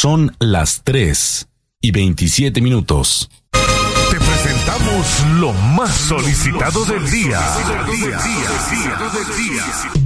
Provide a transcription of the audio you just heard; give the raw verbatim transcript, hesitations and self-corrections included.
Son las tres y veintisiete minutos. Te presentamos lo más solicitado del día.